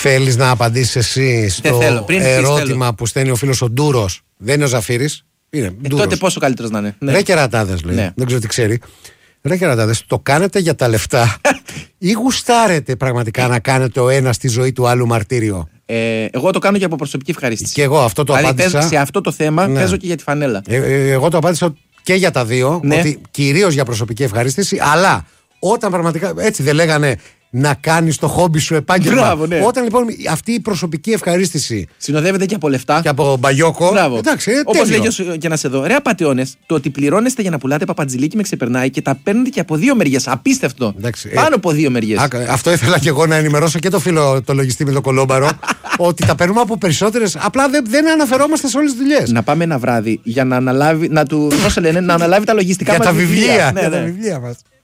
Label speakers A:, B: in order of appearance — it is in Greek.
A: Θέλεις να απαντήσεις εσύ στο ερώτημα που στέλνει ο φίλος ο Ντούρος? Δεν είναι ο Ζαφύρης.
B: Τότε πόσο καλύτερος να είναι.
A: Ρε κερατάδες, λέει. Δεν ξέρω τι ξέρει. Ρε κερατάδες, το κάνετε για τα λεφτά ή γουστάρετε πραγματικά να κάνετε ο ένας στη ζωή του άλλου μαρτύριο?
B: Εγώ το κάνω για από προσωπική ευχαρίστηση.
A: Και εγώ αυτό το απάντησα.
B: Σε αυτό το θέμα παίζω και για τη φανέλα.
A: Εγώ το απάντησα και για τα δύο. Ότι κυρίως για προσωπική ευχαρίστηση, αλλά όταν πραγματικά. Έτσι δεν λέγανε να κάνεις το χόμπι σου επάγγελμα?
B: Μπράβο, ναι.
A: Όταν λοιπόν αυτή η προσωπική ευχαρίστηση
B: συνοδεύεται και από λεφτά.
A: Και από μπαγιόκο.
B: Εντάξει, όπως λέγει και να σε δω. Ρε απατεώνες, το ότι πληρώνεστε για να πουλάτε παπατζηλίκι με ξεπερνάει και τα παίρνετε και από δύο μεριές. Απίστευτο.
A: Εντάξει,
B: πάνω από δύο μεριές.
A: Αυτό ήθελα και εγώ να ενημερώσω και το φίλο το λογιστή με το κολόμπαρο. Ότι τα παίρνουμε από περισσότερες. Απλά δεν αναφερόμαστε σε όλες τις δουλειές.
B: Να πάμε ένα βράδυ για να αναλάβει. Να του. Πώς λένε, να αναλάβει τα λογιστικά μας.
A: Για τα βιβλία μας.